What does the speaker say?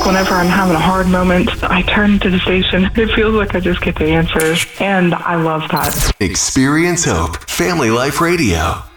whenever I'm having a hard moment, I turn to the station. It feels like I just get the answers, and I love that. Experience Hope, Family Life Radio.